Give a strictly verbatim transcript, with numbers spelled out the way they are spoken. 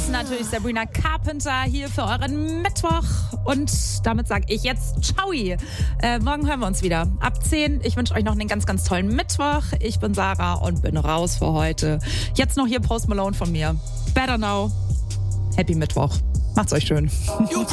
natürlich Sabrina Carpenter hier für euren Mittwoch. Und damit sage ich jetzt Ciao. Äh, morgen hören wir uns wieder ab zehn. Ich wünsche euch noch einen ganz, ganz tollen Mittwoch. Ich bin Sarah und bin raus für heute. Jetzt noch hier Post Malone von mir. Better Now. Happy Mittwoch. Macht's euch schön.